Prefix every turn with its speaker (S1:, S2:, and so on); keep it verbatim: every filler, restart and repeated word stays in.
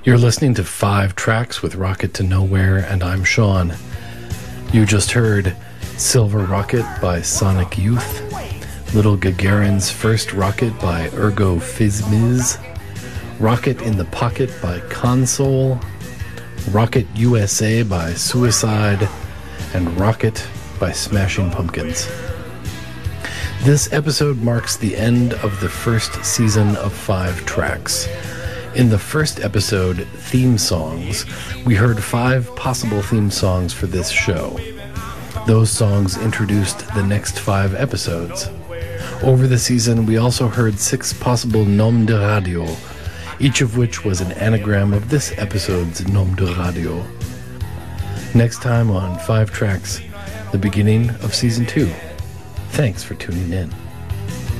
S1: You're listening to Five Tracks with Rocket to Nowhere, and I'm Sean. You just heard Silver Rocket by Sonic Youth, Little Gagarin's First Rocket by Ergo Fizmiz, Rocket in the Pocket by Console, Rocket U S A by Suicide, and Rocket by Smashing Pumpkins. This episode marks the end of the first season of Five Tracks. In the first episode, Theme Songs, we heard five possible theme songs for this show. Those songs introduced the next five episodes. Over the season, we also heard six possible nom de radio, each of which was an anagram of this episode's nom de radio. Next time on Five Tracks, the beginning of Season two. Thanks for tuning in.